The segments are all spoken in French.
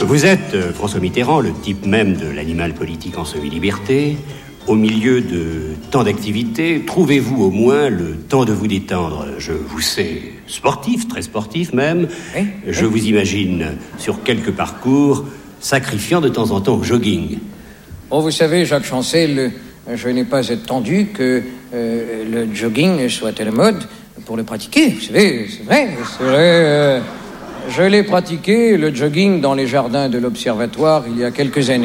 Vous êtes, François Mitterrand, le type même de l'animal politique en semi-liberté. Au milieu de tant d'activités, trouvez-vous au moins le temps de vous détendre? Je vous sais sportif, très sportif même. Oui, Je vous imagine sur quelques parcours sacrifiant de temps en temps au jogging. Oh, vous savez, Jacques Chancel, je n'ai pas attendu que le jogging soit à la mode pour le pratiquer. Vous savez, c'est vrai. Je l'ai pratiqué, le jogging, dans les jardins de l'Observatoire il y a quelques années.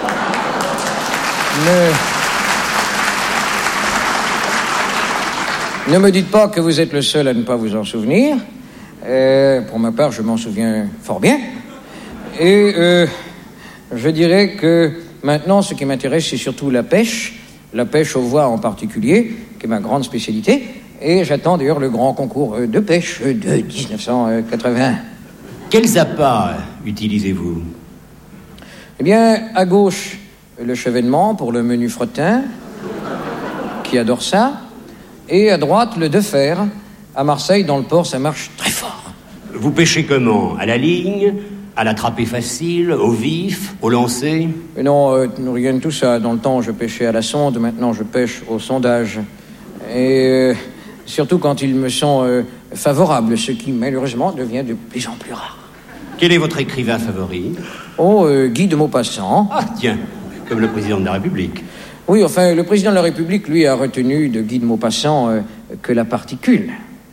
Ne me dites pas que vous êtes le seul à ne pas vous en souvenir. Pour ma part, je m'en souviens fort bien. Et je dirais que maintenant, ce qui m'intéresse, c'est surtout la pêche aux voies en particulier, qui est ma grande spécialité. Et j'attends d'ailleurs le grand concours de pêche de 1981. Quels appâts utilisez-vous? Eh bien, à gauche, le chevènement pour le menu fretin, qui adore ça. Et à droite, le de fer. À Marseille, dans le port, ça marche très fort. Vous pêchez comment? À la ligne? À l'attraper facile? Au vif? Au lancer? Non, rien de tout ça. Dans le temps, je pêchais à la sonde. Maintenant, je pêche au sondage. Et surtout quand ils me sont favorables, ce qui, malheureusement, devient de plus en plus rare. Quel est votre écrivain favori? Oh, Guy de Maupassant. Ah, tiens, comme le président de la République. Oui, enfin, le président de la République, lui, a retenu de Guy de Maupassant que la particule.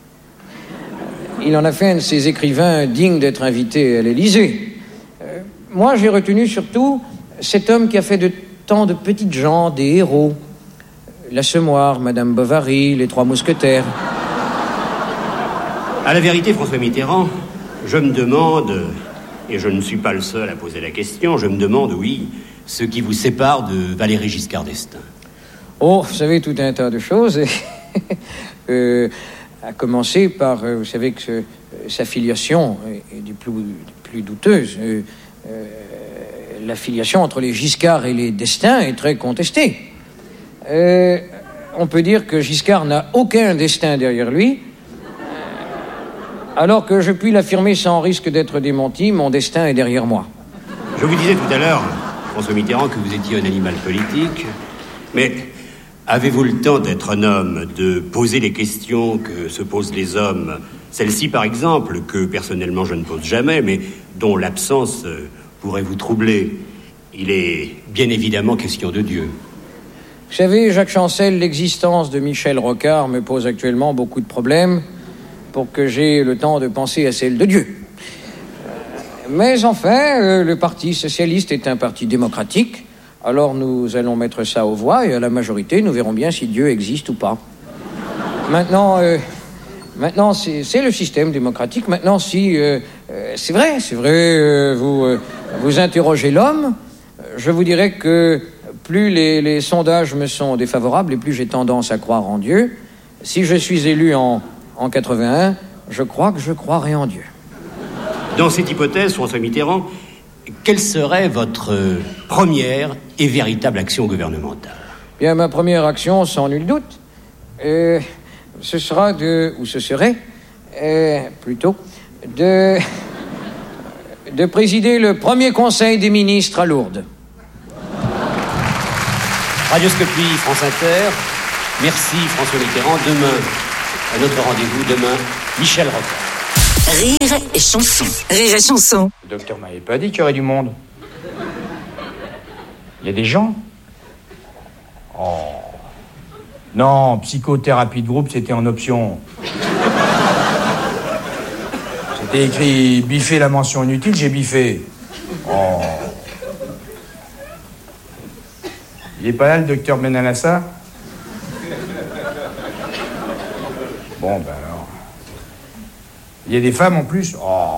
Il en a fait un de ses écrivains dignes d'être invité à l'Élysée. Moi, j'ai retenu surtout cet homme qui a fait de tant de petites gens des héros. L'Assommoir, Madame Bovary, les Trois Mousquetaires. À la vérité, François Mitterrand, je me demande, et je ne suis pas le seul à poser la question, je me demande, oui, ce qui vous sépare de Valéry Giscard d'Estaing. Oh, vous savez, tout un tas de choses. À commencer par, vous savez que sa filiation est des plus douteuses. La filiation entre les Giscard et les d'Estaing est très contestée. On peut dire que Giscard n'a aucun destin derrière lui, alors que je puis l'affirmer sans risque d'être démenti, mon destin est derrière moi. Je vous disais tout à l'heure, François Mitterrand, que vous étiez un animal politique, mais avez-vous le temps d'être un homme, de poser les questions que se posent les hommes? Celle-ci, par exemple, que personnellement je ne pose jamais, mais dont l'absence pourrait vous troubler. Il est bien évidemment question de Dieu. Vous savez, Jacques Chancel, l'existence de Michel Rocard me pose actuellement beaucoup de problèmes pour que j'aie le temps de penser à celle de Dieu. Mais enfin, le Parti socialiste est un parti démocratique, alors nous allons mettre ça aux voix et à la majorité, nous verrons bien si Dieu existe ou pas. Maintenant, c'est le système démocratique. Maintenant, si c'est vrai, vous interrogez l'homme, je vous dirais que plus les sondages me sont défavorables et plus j'ai tendance à croire en Dieu. Si je suis élu en 81, je crois que je croirai en Dieu. Dans cette hypothèse, François Mitterrand, quelle serait votre première et véritable action gouvernementale? Bien, ma première action, sans nul doute, ce serait plutôt de présider le premier conseil des ministres à Lourdes. Radioscopie, France Inter. Merci François Mitterrand. Demain, à notre rendez-vous, Michel Rocard. Rire et chanson. Rire et chanson. Le docteur m'avait pas dit qu'il y aurait du monde. Il y a des gens. Oh. Non, psychothérapie de groupe, c'était en option. C'était écrit biffer la mention inutile, j'ai biffé. Oh. Il est pas là, le docteur Benalassa? Bon, ben alors. Il y a des femmes en plus? Oh.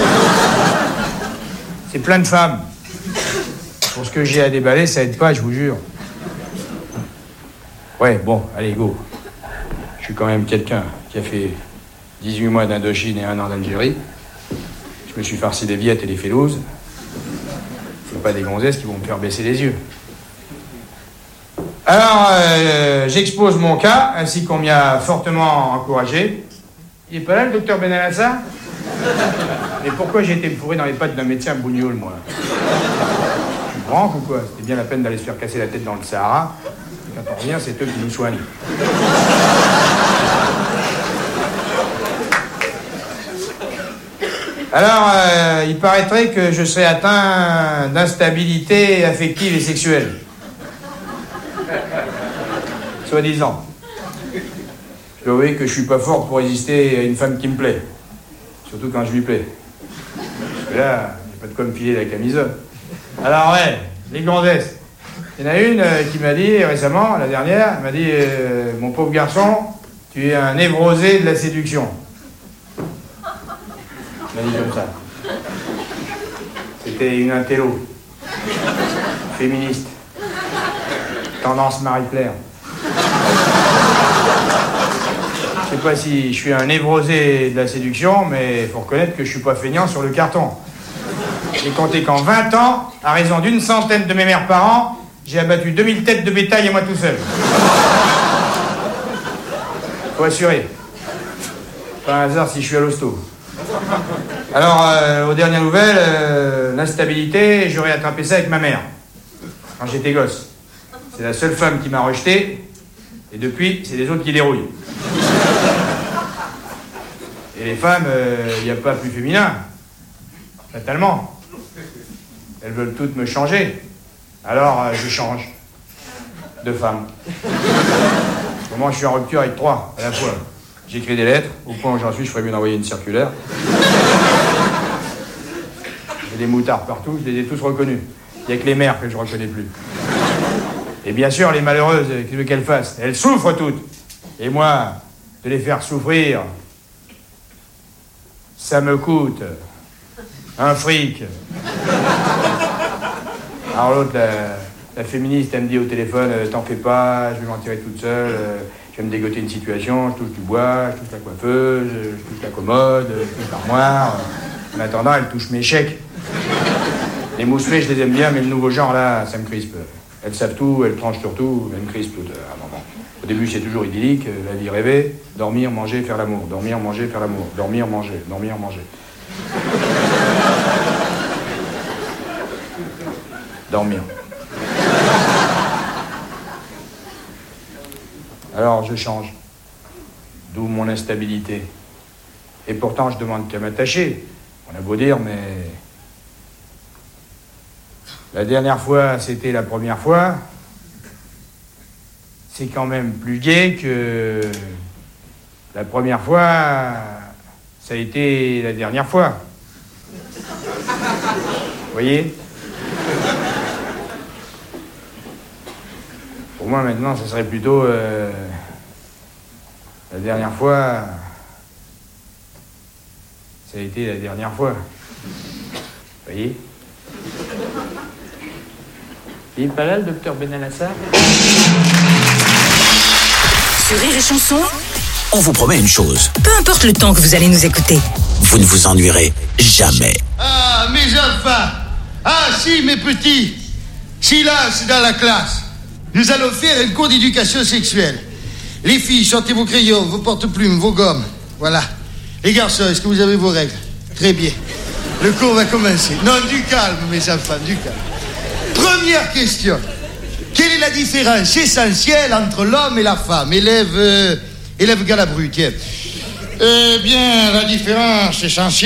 C'est plein de femmes. Pour ce que j'ai à déballer, ça aide pas, je vous jure. Ouais, bon, allez, go. Je suis quand même quelqu'un qui a fait 18 mois d'Indochine et 1 an d'Algérie. Je me suis farci des viettes et des félouses. C'est pas des gonzesses qui vont me faire baisser les yeux. Alors, j'expose mon cas, ainsi qu'on m'y a fortement encouragé. Il est pas là, le docteur Benalassa? Et pourquoi j'ai été me fourrer dans les pattes d'un médecin bougnoul, moi? Tu branques ou quoi? C'était bien la peine d'aller se faire casser la tête dans le Sahara. Et quand on revient, c'est eux qui nous soignent. Alors, il paraîtrait que je serais atteint d'instabilité affective et sexuelle. Soi-disant. Je dois avouer que je suis pas fort pour résister à une femme qui me plaît. Surtout quand je lui plais. Parce que là, j'ai pas de quoi me filer la camisole. Alors ouais, les gonzesses. Il y en a une qui m'a dit récemment, la dernière, elle m'a dit mon pauvre garçon, tu es un névrosé de la séduction. Elle m'a dit comme ça. C'était une intello. Féministe. Tendance Marie-Claire. Je sais pas si je suis un névrosé de la séduction, mais il faut reconnaître que je suis pas feignant sur le carton. J'ai compté qu'en 20 ans, à raison d'une centaine de mes mères par an, j'ai abattu 2000 têtes de bétail à moi tout seul. Faut assurer. Pas un hasard si je suis à l'hosto. Alors, aux dernières nouvelles, l'instabilité, j'aurais attrapé ça avec ma mère. Quand j'étais gosse. C'est la seule femme qui m'a rejeté, et depuis, c'est les autres qui dérouillent. Et les femmes, il n'y a pas plus féminin. Fatalement. Elles veulent toutes me changer. Alors, je change. De femme. Moi, je suis en rupture avec 3 à la fois. J'écris des lettres. Au point où j'en suis, je ferais mieux d'envoyer une circulaire. J'ai des moutards partout, je les ai tous reconnus. Il n'y a que les mères que je ne reconnais plus. Et bien sûr, les malheureuses, qu'est-ce que tu veux qu'elles fassent? Elles souffrent toutes. Et moi, de les faire souffrir, ça me coûte un fric. Alors l'autre, la féministe, elle me dit au téléphone, t'en fais pas, je vais m'en tirer toute seule, je vais me dégoter une situation, je touche du bois, je touche la coiffeuse, je touche la commode, je touche l'armoire. En attendant, elle touche mes chèques. Les mousselées, je les aime bien, mais le nouveau genre, là, ça me crispe. Elles savent tout, elles tranchent sur tout, elles me crispent toutes à un moment. Au début, c'est toujours idyllique, la vie rêvée, dormir, manger, faire l'amour, dormir, manger, faire l'amour, dormir, manger, dormir, manger. Dormir. Alors, je change. D'où mon instabilité. Et pourtant, je demande qu'à m'attacher. On a beau dire, mais... La dernière fois, c'était la première fois. C'est quand même plus gai que... La première fois, ça a été la dernière fois. Vous voyez? Pour moi, maintenant, ça serait plutôt... la dernière fois... Ça a été la dernière fois. Vous voyez? Il est pas là, le docteur Benalassar? Sur Rire et Chanson, On vous promet une chose. peu importe le temps que vous allez nous écouter. Vous ne vous ennuierez jamais. Ah, mes enfants. Ah, si, mes petits. Silence dans la classe. Nous allons faire un cours d'éducation sexuelle. Les filles, sortez vos crayons, vos porte-plumes, vos gommes. Voilà. Les garçons, est-ce que vous avez vos règles? Très bien. Le cours va commencer. Non, du calme, mes enfants, du calme. Première question. Quelle est la différence essentielle entre l'homme et la femme? Élève Galabru, tiens. Eh bien, la différence essentielle...